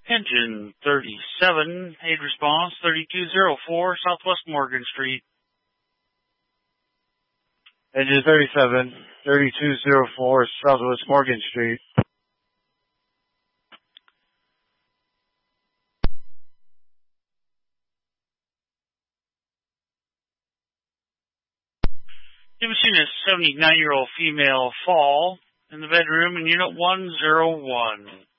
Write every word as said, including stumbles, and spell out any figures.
Engine thirty-seven, aid response thirty-two oh four, Southwest Morgan Street. Engine thirty-seven, thirty-two oh four, Southwest Morgan Street. You've seen a seventy-nine-year-old female fall in the bedroom in Unit one oh one.